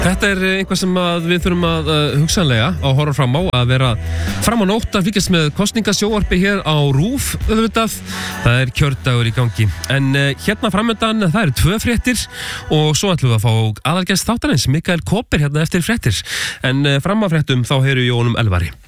Þetta eitthvað sem við þurfum að hugsanlega að horfa fram á, að vera fram á nótt að fylgjast með kosningasjónvarpi hér á RÚV, auðvitað. Það kjördagur í gangi. En hérna framöndan, það eru 2 fréttir og svo ætlum við að fá aðalgest þáttarins, Mikael Kåber, hérna eftir fréttir. En fram að fréttum þá heyrum við Jónum Elvari.